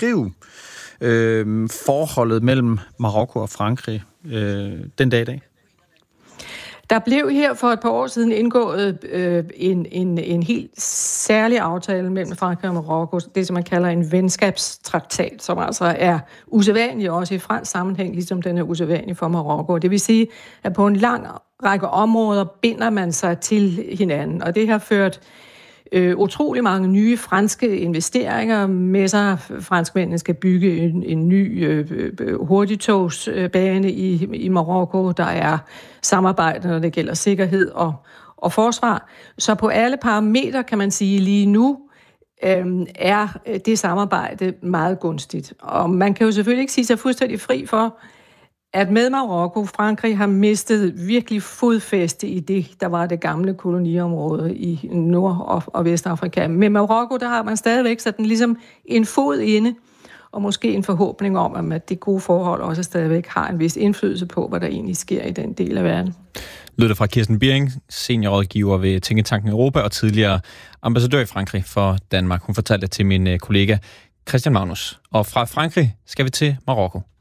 beskrive forholdet mellem Marokko og Frankrig den dag i dag? Der blev her for et par år siden indgået en helt særlig aftale mellem Frankrig og Marokko, det som man kalder en venskabstraktat, som altså er usædvanlig også i fransk sammenhæng, ligesom den er usædvanlig for Marokko. Det vil sige, at på en lang række områder binder man sig til hinanden, og det har ført utrolig mange nye franske investeringer med sig. Franskmændene skal bygge en ny hurtigtogsbane i Marokko. Der er samarbejde, når det gælder sikkerhed og forsvar. Så på alle parametre kan man sige lige nu, er det samarbejde meget gunstigt. Og man kan jo selvfølgelig ikke sige sig fuldstændig fri for, at med Marokko, Frankrig har mistet virkelig fodfæste i det, der var det gamle koloniområde i Nord- og Vestafrika. Med Marokko, der har man stadigvæk sådan ligesom en fod inde, og måske en forhåbning om, at det gode forhold også stadigvæk har en vis indflydelse på, hvad der egentlig sker i den del af verden. Lød det fra Kirsten Birring, seniorrådgiver ved Tænketanken Europa og tidligere ambassadør i Frankrig for Danmark. Hun fortalte det til min kollega Christian Magnus. Og fra Frankrig skal vi til Marokko.